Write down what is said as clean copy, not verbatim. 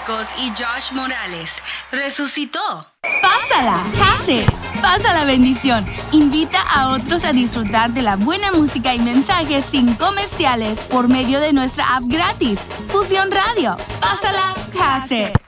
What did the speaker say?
Marcos y Josh Morales. Resucitó. Pásala, Case. Pasa la bendición. Invita a otros a disfrutar de la buena música y mensajes sin comerciales por medio de nuestra app gratis, Fusión Radio. Pásala, Case.